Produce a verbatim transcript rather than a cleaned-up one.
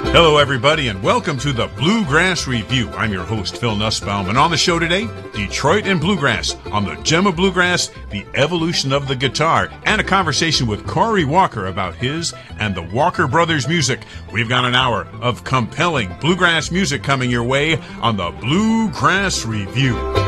Hello, everybody, and welcome to the Bluegrass Review. I'm your host, Phil Nussbaum, and on the show today, Detroit and Bluegrass on the Gem of Bluegrass, the evolution of the guitar, and a conversation with Cory Walker about his and the Walker Brothers music. We've got an hour of compelling bluegrass music coming your way on the Bluegrass Review.